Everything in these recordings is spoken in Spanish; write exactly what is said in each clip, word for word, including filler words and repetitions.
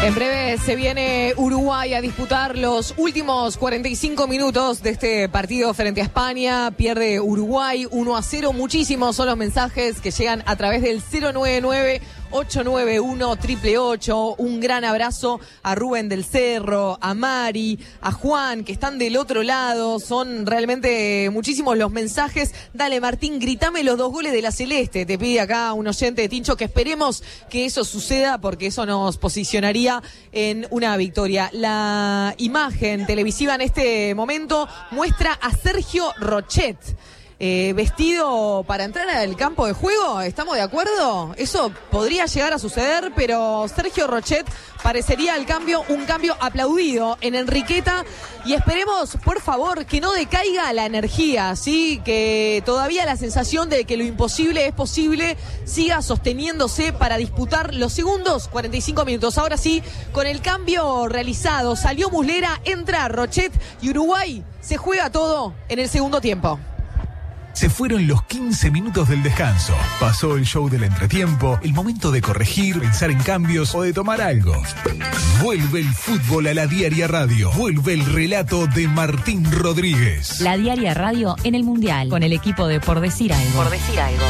En breve se viene Uruguay a disputar los últimos cuarenta y cinco minutos de este partido frente a España. Pierde Uruguay uno a cero. Muchísimos son los mensajes que llegan a través del cero nueve nueve, ocho nueve uno, ocho ocho ocho. Un gran abrazo a Rubén del Cerro, a Mari, a Juan, que están del otro lado. Son realmente muchísimos los mensajes. Dale, Martín, gritame los dos goles de la Celeste. Te pide acá un oyente de Tincho, que esperemos que eso suceda, porque eso nos posicionaría en una victoria. La imagen televisiva en este momento muestra a Sergio Rochet eh, vestido para entrar al campo de juego. ¿Estamos de acuerdo? Eso podría llegar a suceder, pero Sergio Rochet parecería el cambio, un cambio aplaudido en Enriqueta, y esperemos, por favor, que no decaiga la energía, ¿sí? Que todavía la sensación de que lo imposible es posible siga sosteniéndose para disputar los segundos cuarenta y cinco minutos. Ahora sí, con el cambio realizado, salió Muslera, entra Rochet y Uruguay se juega todo en el segundo tiempo. Se fueron los quince minutos del descanso. Pasó el show del entretiempo, el momento de corregir, pensar en cambios o de tomar algo. Vuelve el fútbol a la Diaria Radio. Vuelve el relato de Martín Rodríguez. La Diaria Radio en el Mundial, con el equipo de Por Decir Algo. Por Decir Algo.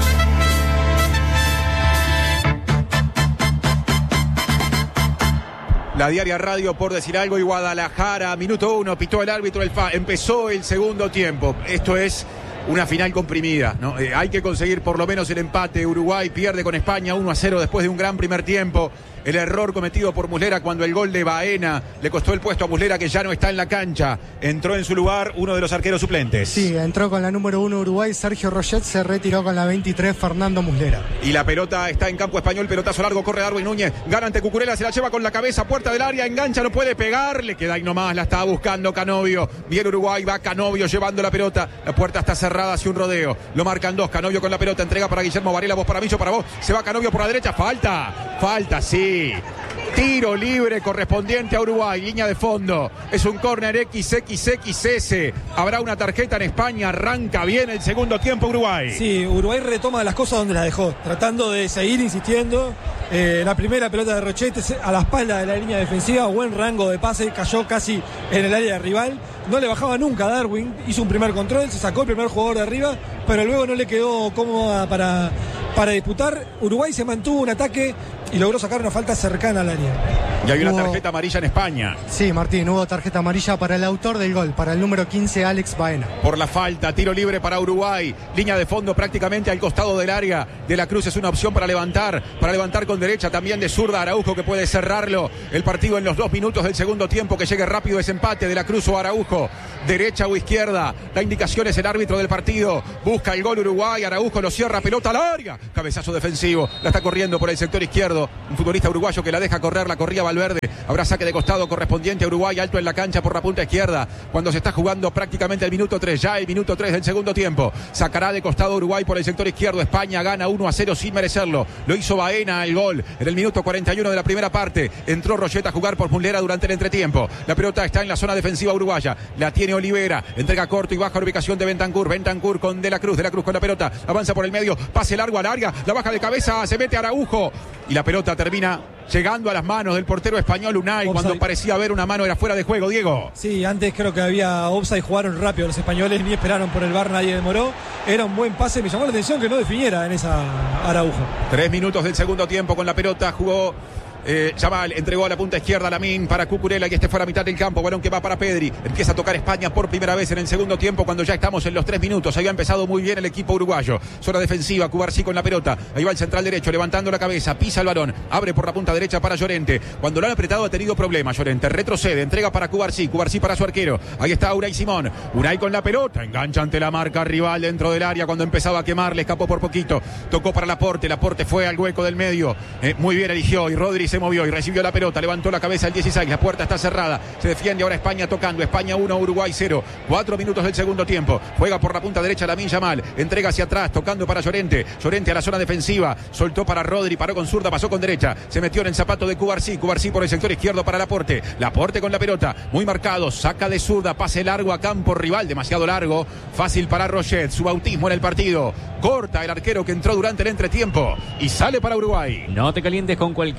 La Diaria Radio, Por Decir Algo, y Guadalajara. Minuto uno, pitó el árbitro del F A. Empezó el segundo tiempo. Esto es una final comprimida, ¿no? Eh, hay que conseguir por lo menos el empate. Uruguay pierde con España uno a cero después de un gran primer tiempo. El error cometido por Muslera cuando el gol de Baena le costó el puesto a Muslera, que ya no está en la cancha. Entró en su lugar uno de los arqueros suplentes. Sí, entró con la número uno Uruguay, Sergio Rochet, se retiró con la veintitrés, Fernando Muslera. Y la pelota está en campo español, pelotazo largo, corre Darwin Núñez, gana ante Cucurella, se la lleva con la cabeza, puerta del área, engancha, no puede pegar, le queda ahí nomás, la estaba buscando Canovio. Bien Uruguay, va Canovio llevando la pelota, la puerta está cerrada hacia un rodeo, lo marcan dos, Canovio con la pelota, entrega para Guillermo Varela, vos para Millo, para vos, se va Canovio por la derecha, falta, falta, sí. Tiro libre correspondiente a Uruguay, línea de fondo. Es un córner equis equis equis ese. Habrá una tarjeta en España. Arranca bien el segundo tiempo Uruguay. Sí, Uruguay retoma las cosas donde las dejó, tratando de seguir insistiendo. Eh, la primera pelota de Rochete a la espalda de la línea defensiva, buen rango de pase, cayó casi en el área de rival. No le bajaba nunca a Darwin, hizo un primer control, se sacó el primer jugador de arriba, pero luego no le quedó cómoda para, para disputar. Uruguay se mantuvo un ataque y logró sacar una falta cercana al área. Y hay una hubo... tarjeta amarilla en España. Sí, Martín, hubo tarjeta amarilla para el autor del gol, para el número quince, Alex Baena. Por la falta, tiro libre para Uruguay. Línea de fondo prácticamente al costado del área. De la Cruz es una opción para levantar, para levantar con derecha, también de zurda Araujo, que puede cerrarlo el partido en los dos minutos del segundo tiempo, que llegue rápido ese empate de la Cruz o Araujo. Derecha o izquierda, la indicación es el árbitro del partido. Busca el gol Uruguay, Araujo lo cierra, pelota al área. Cabezazo defensivo, la está corriendo por el sector izquierdo. Un futbolista uruguayo que la deja correr, la corría Valverde. Habrá saque de costado correspondiente a Uruguay, alto en la cancha por la punta izquierda, cuando se está jugando prácticamente el minuto tres, ya el minuto tres del segundo tiempo. Sacará de costado Uruguay por el sector izquierdo. España gana uno a cero sin merecerlo. Lo hizo Baena el gol en el minuto cuarenta y uno de la primera parte. Entró Rochet a jugar por Muslera durante el entretiempo. La pelota está en la zona defensiva uruguaya. La tiene Olivera. Entrega corto y baja la ubicación de Bentancur. Bentancur con De la Cruz. De la Cruz con la pelota. Avanza por el medio. Pase largo al área. La baja de cabeza. Se mete Araujo. Y la pelota termina llegando a las manos del portero español Unai. Offside. Cuando parecía haber una mano era fuera de juego, Diego. Sí, antes creo que había offside, jugaron rápido los españoles, ni esperaron por el V A R, nadie demoró. Era un buen pase, me llamó la atención que no definiera en esa Araujo. Tres minutos del segundo tiempo con la pelota, jugó Eh, Yamal, entregó a la punta izquierda Lamín para Cucurella, y este fue a la mitad del campo, balón que va para Pedri. Empieza a tocar España por primera vez en el segundo tiempo, cuando ya estamos en los tres minutos. Había empezado muy bien el equipo uruguayo. Zona defensiva, Cubarsí con la pelota. Ahí va el central derecho, levantando la cabeza, pisa el balón, abre por la punta derecha para Llorente. Cuando lo han apretado ha tenido problemas Llorente, retrocede, entrega para Cubarsí, Cubarsí para su arquero. Ahí está Unai Simón, Unai con la pelota, engancha ante la marca rival dentro del área cuando empezaba a quemar, le escapó por poquito. Tocó para Laporte, Laporte fue al hueco del medio. Eh, muy bien eligió, y Rodri se movió y recibió la pelota, levantó la cabeza el dieciséis, la puerta está cerrada, se defiende ahora España tocando, España uno, Uruguay cero, cuatro minutos del segundo tiempo, juega por la punta derecha Lamine Yamal, entrega hacia atrás, tocando para Llorente, Llorente a la zona defensiva, soltó para Rodri, paró con zurda, pasó con derecha, se metió en el zapato de Cubarsí, Cubarsí por el sector izquierdo para Laporte, Laporte con la pelota, muy marcado, saca de zurda, pase largo a campo rival, demasiado largo, fácil para Rochet, su bautismo en el partido, corta el arquero que entró durante el entretiempo y sale para Uruguay. No te calientes con cualquier cosa.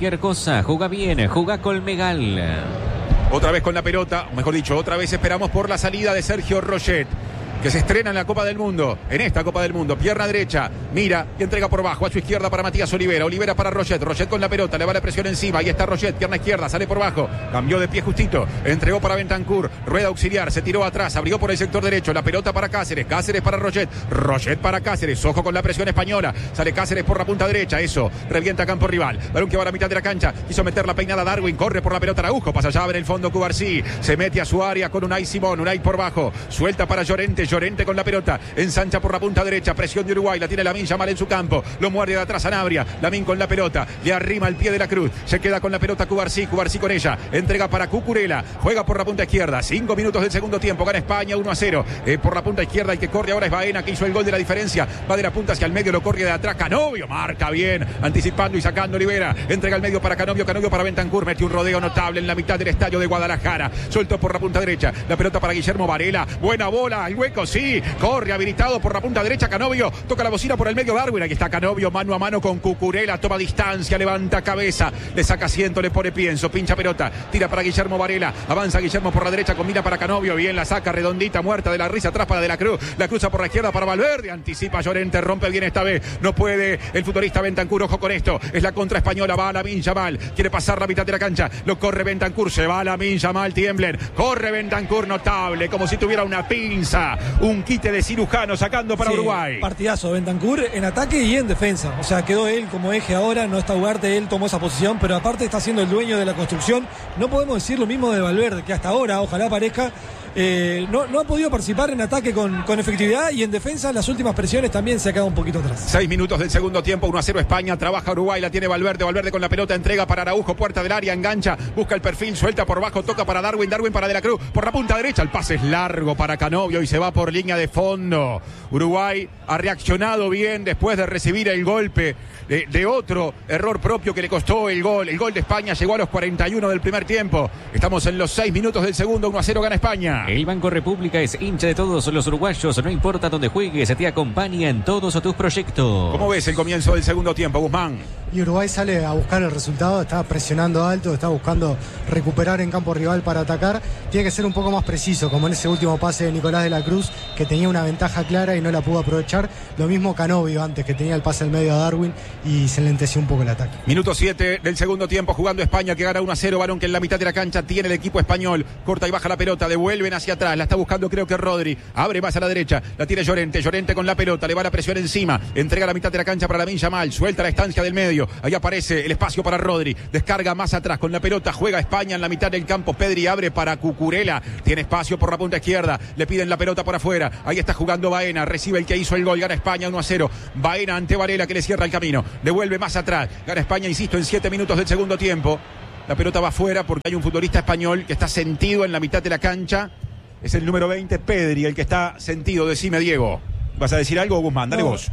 cosa, juega bien, juega Colmegal. Otra vez con la pelota, mejor dicho, otra vez esperamos por la salida de Sergio Roget, que se estrena en la Copa del Mundo, en esta Copa del Mundo. Pierna derecha, mira y entrega por bajo. A su izquierda para Matías Olivera. Olivera para Roget. Roget con la pelota, le va la presión encima. Ahí está Roget, pierna izquierda, sale por bajo. Cambió de pie justito. Entregó para Bentancur. Rueda auxiliar, se tiró atrás, abrió por el sector derecho. La pelota para Cáceres. Cáceres para Roget. Roget para Cáceres. Ojo con la presión española. Sale Cáceres por la punta derecha. Eso, revienta campo rival. Balón que va a la mitad de la cancha. Quiso meter la peinada Darwin. Corre por la pelota Araujo. Pasa allá en el fondo Cubarsí. Se mete a su área con Unai Simón. Unai por bajo. Suelta para Llorente. Llorente con la pelota. Ensancha por la punta derecha, presión de Uruguay, la tiene Lamine Yamal en su campo, lo muerde de atrás Sanabria, Lamine con la pelota, le arrima el pie de la cruz, se queda con la pelota Cubarsí, Cubarsí con ella, entrega para Cucurella, juega por la punta izquierda, cinco minutos del segundo tiempo, gana España uno a cero, eh, por la punta izquierda el que corre ahora es Baena, que hizo el gol de la diferencia, va de la punta hacia el medio, lo corre de atrás, Canovio, marca bien, anticipando y sacando Olivera, entrega el medio para Canovio, Canovio para Bentancur, mete un rodeo notable en la mitad del estadio de Guadalajara, suelto por la punta derecha, la pelota para Guillermo Varela, buena bola, el hueco sí, corre habilitado por la punta derecha Canovio, toca la bocina por el medio Darwin, aquí está Canovio mano a mano con Cucurella, toma distancia, levanta cabeza, le saca asiento, le pone pienso, pincha pelota, tira para Guillermo Varela, avanza Guillermo por la derecha, combina para Canovio, bien la saca redondita, muerta de la risa, atrás para De la Cruz, la cruza por la izquierda para Valverde, anticipa Llorente, rompe bien esta vez, no puede el futbolista Bentancur, ojo con esto, es la contra española, va a Lamine Yamal, quiere pasar la mitad de la cancha, lo corre Bentancur, se va a Lamine Yamal, tiemblen, corre Bentancur, notable, como si tuviera una pinza, un quite de cirujano sacando para sí, Uruguay. Partidazo, Bentancur en ataque y en defensa. O sea, quedó él como eje ahora, no está Ugarte, él tomó esa posición, pero aparte está siendo el dueño de la construcción. No podemos decir lo mismo de Valverde, que hasta ahora, ojalá parezca, eh, no, no ha podido participar en ataque con, con efectividad y en defensa las últimas presiones también se ha quedado un poquito atrás. Seis minutos del segundo tiempo, uno a cero España, trabaja Uruguay, la tiene Valverde, Valverde con la pelota, entrega para Araujo, puerta del área, engancha, busca el perfil, suelta por bajo, toca para Darwin, Darwin para De la Cruz, por la punta derecha, el pase es largo para Canovio y se va por línea de fondo. Uruguay ha reaccionado bien después de recibir el golpe de, de otro error propio que le costó el gol. El gol de España llegó a los cuarenta y uno del primer tiempo. Estamos en los seis minutos del segundo, uno a cero gana España. El Banco República es hincha de todos los uruguayos, no importa dónde juegues, te acompaña en todos tus proyectos. ¿Cómo ves el comienzo del segundo tiempo, Guzmán? Y Uruguay sale a buscar el resultado, está presionando alto, está buscando recuperar en campo rival para atacar. Tiene que ser un poco más preciso, como en ese último pase de Nicolás de la Cruz, que tenía una ventaja clara y no la pudo aprovechar. Lo mismo Canovio antes, que tenía el pase al medio a Darwin y se le enteció un poco el ataque. Minuto siete del segundo tiempo, jugando España, que gana uno a cero, balón que en la mitad de la cancha tiene el equipo español. Corta y baja la pelota, devuelven hacia atrás, la está buscando creo que Rodri, abre más a la derecha, la tiene Llorente, Llorente con la pelota, le va la presión encima, entrega la mitad de la cancha para Lamine Yamal, suelta la estancia del medio, ahí aparece el espacio para Rodri, descarga más atrás con la pelota, juega España en la mitad del campo, Pedri abre para Cucurella, tiene espacio por la punta izquierda, le piden la pelota por afuera, ahí está jugando Baena, recibe el que hizo el gol, gana España uno a cero, Baena ante Varela que le cierra el camino, devuelve más atrás, gana España, insisto, en siete minutos del segundo tiempo, la pelota va afuera porque hay un futbolista español que está sentido en la mitad de la cancha, es el número veinte, Pedri, el que está sentido, decime Diego, ¿vas a decir algo, Guzmán? Dale no. vos.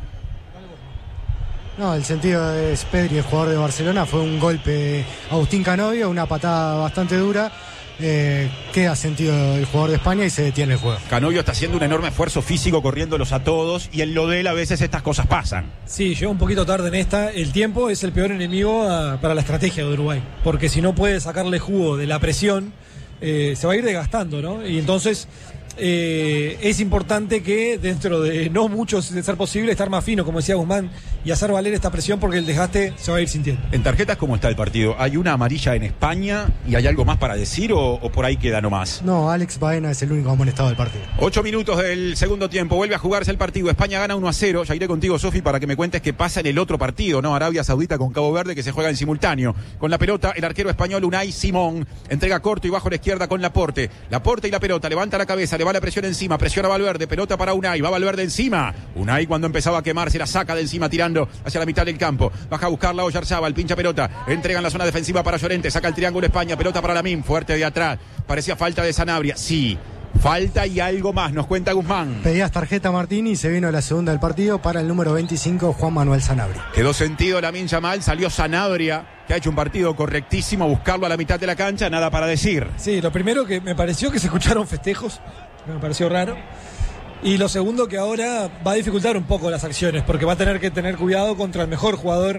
No, el sentido es Pedri, el jugador de Barcelona, fue un golpe de Agustín Canovio, una patada bastante dura, eh, queda sentido el jugador de España y se detiene el juego. Canovio está haciendo un enorme esfuerzo físico corriéndolos a todos y en lo de él a veces estas cosas pasan. Sí, llegó un poquito tarde en esta, el tiempo es el peor enemigo a, para la estrategia de Uruguay, porque si no puede sacarle jugo de la presión, eh, se va a ir desgastando, ¿no? Y entonces... Eh, es importante que dentro de no mucho, de ser posible, estar más fino, como decía Guzmán, y hacer valer esta presión porque el desgaste se va a ir sintiendo. En tarjetas, ¿cómo está el partido? ¿Hay una amarilla en España y hay algo más para decir o, o por ahí queda nomás? No, Alex Baena es el único amonestado del partido. Ocho minutos del segundo tiempo, vuelve a jugarse el partido. España gana uno a cero. Ya iré contigo, Sofi, para que me cuentes qué pasa en el otro partido, ¿no? Arabia Saudita con Cabo Verde, que se juega en simultáneo. Con la pelota, el arquero español Unai Simón entrega corto y bajo a la izquierda con Laporte. Laporte y la pelota, levanta la cabeza, le va la presión encima, presiona Valverde, pelota para Unai, va Valverde encima. Unai cuando empezaba a quemarse la saca de encima tirando hacia la mitad del campo. Baja a buscarla Oyarzabal, pincha pelota, entrega en la zona defensiva para Llorente, saca el triángulo España, pelota para Lamine, fuerte de atrás. Parecía falta de Sanabria, sí. Falta y algo más, nos cuenta Guzmán. Pedías tarjeta Martini y se vino la segunda del partido para el número veinticinco, Juan Manuel Sanabria. Quedó sentido Lamine Yamal, salió Sanabria, que ha hecho un partido correctísimo, buscarlo a la mitad de la cancha, nada para decir. Sí, lo primero que me pareció que se escucharon festejos, me pareció raro. Y lo segundo que ahora va a dificultar un poco las acciones, porque va a tener que tener cuidado contra el mejor jugador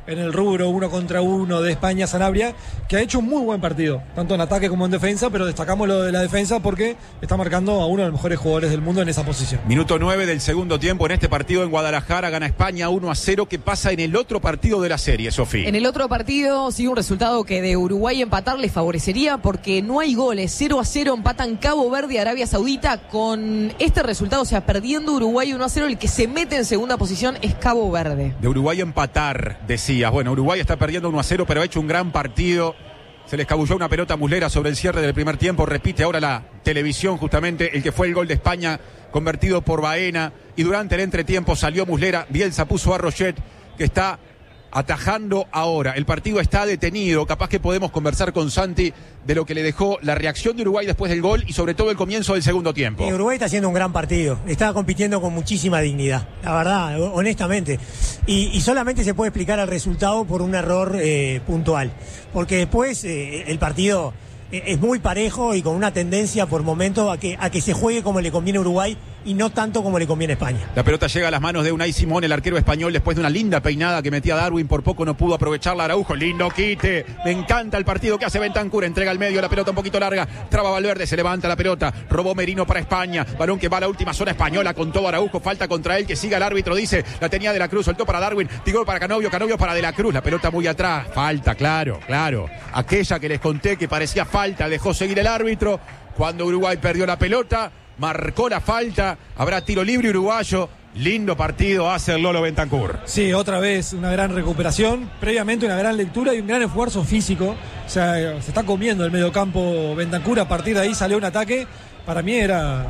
en el rubro uno contra uno de España, Sanabria, que ha hecho un muy buen partido, tanto en ataque como en defensa, pero destacamos lo de la defensa porque está marcando a uno de los mejores jugadores del mundo en esa posición. Minuto nueve del segundo tiempo en este partido en Guadalajara, gana España uno a cero. ¿Qué pasa en el otro partido de la serie, Sofía? En el otro partido sigue un resultado que de Uruguay empatar le favorecería porque no hay goles. cero a cero empatan Cabo Verde y Arabia Saudita. Con este resultado, o sea, perdiendo Uruguay uno a cero, el que se mete en segunda posición es Cabo Verde. De Uruguay empatar, decías. Bueno, Uruguay está perdiendo uno a cero, pero ha hecho un gran partido. Se le escabulló una pelota Muslera sobre el cierre del primer tiempo. Repite ahora la televisión justamente el que fue el gol de España convertido por Baena. Y durante el entretiempo salió Muslera. Bielsa puso a Rochet, que está atajando ahora. El partido está detenido. Capaz que podemos conversar con Santi de lo que le dejó la reacción de Uruguay después del gol y sobre todo el comienzo del segundo tiempo. Sí, Uruguay está haciendo un gran partido. Está compitiendo con muchísima dignidad. La verdad, honestamente. Y, y solamente se puede explicar el resultado por un error eh, puntual. Porque después eh, el partido eh, es muy parejo y con una tendencia por momento a que, a que se juegue como le conviene a Uruguay y no tanto como le conviene a España. La pelota llega a las manos de Unai Simón, el arquero español, después de una linda peinada que metía Darwin, por poco no pudo aprovecharla Araujo. Lindo quite, me encanta el partido que hace Bentancur, entrega al medio, la pelota un poquito larga, traba Valverde, se levanta la pelota, robó Merino para España, balón que va a la última zona española con todo Araujo, falta contra él, que siga el árbitro, dice, la tenía De la Cruz, soltó para Darwin, tiró para Canovio, Canovio para De la Cruz, la pelota muy atrás, falta, claro, claro, aquella que les conté que parecía falta, dejó seguir el árbitro, cuando Uruguay perdió la pelota, marcó la falta, habrá tiro libre uruguayo. Lindo partido hace el Lolo Bentancur. Sí, otra vez una gran recuperación, previamente una gran lectura y un gran esfuerzo físico. O sea, se está comiendo el mediocampo Bentancur, a partir de ahí salió un ataque. Para mí era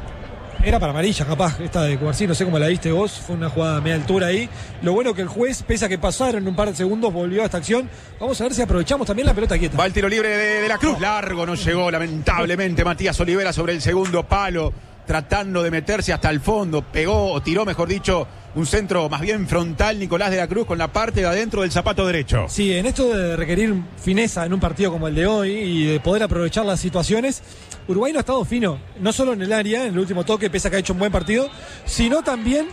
era para amarilla, capaz, esta de Cubarsí, no sé cómo la viste vos, fue una jugada a media altura ahí. Lo bueno que el juez, pese a que pasaron un par de segundos, volvió a esta acción. Vamos a ver si aprovechamos también la pelota quieta. Va el tiro libre de, de la Cruz, largo, no llegó lamentablemente Matías Olivera sobre el segundo palo, tratando de meterse hasta el fondo, pegó o tiró, mejor dicho, un centro más bien frontal Nicolás de la Cruz con la parte de adentro del zapato derecho. Sí, en esto de requerir fineza en un partido como el de hoy y de poder aprovechar las situaciones, Uruguay no ha estado fino, no solo en el área, en el último toque, pese a que ha hecho un buen partido, sino también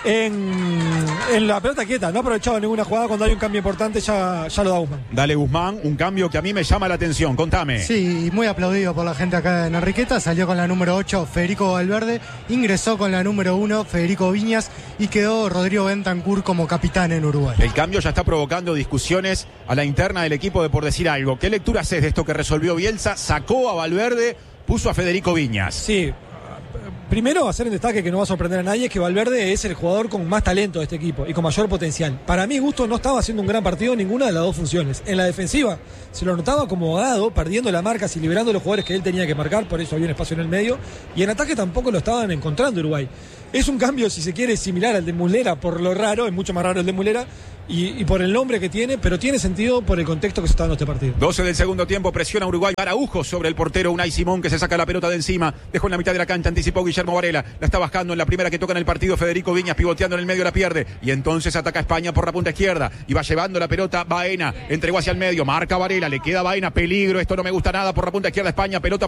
en, en la pelota quieta. No ha aprovechado ninguna jugada, cuando hay un cambio importante ya, ya lo da Guzmán. Dale Guzmán, un cambio que a mí me llama la atención, contame. Sí, muy aplaudido por la gente acá en Enriqueta, salió con la número ocho Federico Valverde, ingresó con la número uno Federico Viñas y quedó Rodrigo Bentancur como capitán en Uruguay. El cambio ya está provocando discusiones a la interna del equipo de Por Decir Algo. ¿Qué lectura haces de esto que resolvió Bielsa? Sacó a Valverde, puso a Federico Viñas. Sí. Primero, hacer el destaque que no va a sorprender a nadie, es que Valverde es el jugador con más talento de este equipo y con mayor potencial. Para mi gusto no estaba haciendo un gran partido en ninguna de las dos funciones. En la defensiva se lo notaba acomodado, perdiendo la marca y liberando los jugadores que él tenía que marcar, por eso había un espacio en el medio. Y en ataque tampoco lo estaban encontrando Uruguay. Es un cambio, si se quiere, similar al de Muslera, por lo raro, es mucho más raro el de Muslera, y, y por el nombre que tiene, pero tiene sentido por el contexto que se está dando este partido. doce del segundo tiempo, presiona Uruguay. Araujo sobre el portero Unai Simón, que se saca la pelota de encima, dejó en la mitad de la cancha, anticipó Guillermo Varela, la está bajando en la primera que toca en el partido Federico Viñas, pivoteando en el medio, la pierde, y entonces ataca España por la punta izquierda, y va llevando la pelota Baena, entregó hacia el medio, marca Varela, le queda Baena, peligro, esto no me gusta nada por la punta izquierda España, pelota